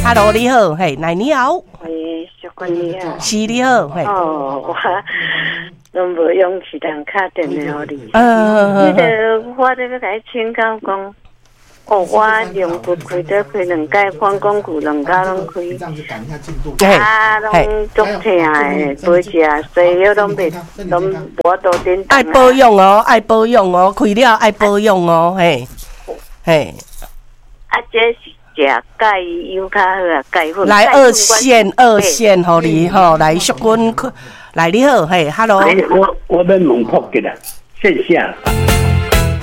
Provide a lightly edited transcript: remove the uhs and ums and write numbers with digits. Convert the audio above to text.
，Hello， 你好，嘿，奶你好， 喂，小君你好， 是你好，嘿， 我拢无勇气通打电话给你。我咧要甲你请教讲，我用骨开2届，反光骨2家拢开，拢足痛诶，背脊西药拢无多点。 爱保养哦，爱保养哦，开了爱保养哦，嘿，嘿。 这是食钙油较好啊，钙粉。 来二线，互你吼，来淑君，来你好，嘿 ，Hello。 我要问福吉啦，线下。